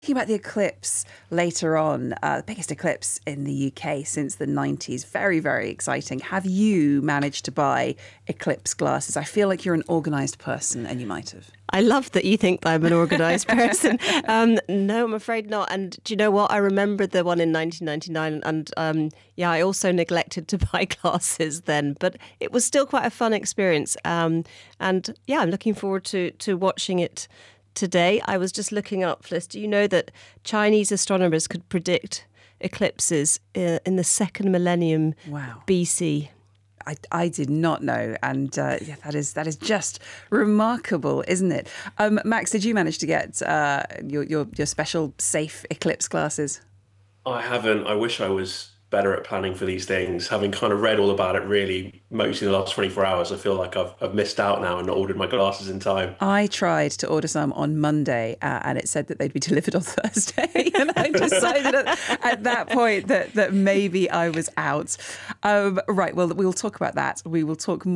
Thinking about the eclipse later on, the biggest eclipse in the UK since the 90s. Very, very exciting. Have you managed to buy eclipse glasses? I feel like you're an organised person, and you might have. I love that you think that I'm an organised person. No, I'm afraid not. And do you know what? I remember the one in 1999 and I also neglected to buy glasses then, but it was still quite a fun experience. I'm looking forward to watching it today. I was just looking up, Fliss. Do you know that Chinese astronomers could predict eclipses in the second millennium BC? I did not know, and that is just remarkable, isn't it? Max, did you manage to get your special safe eclipse glasses? I haven't. I wish I was better at planning for these things. Having kind of read all about it really mostly in the last 24 hours, I feel like I've missed out now and not ordered my glasses in time. I tried to order some on Monday and it said that they'd be delivered on Thursday. And I decided at that point that maybe I was out. Right, well, we'll talk about that. We will talk more.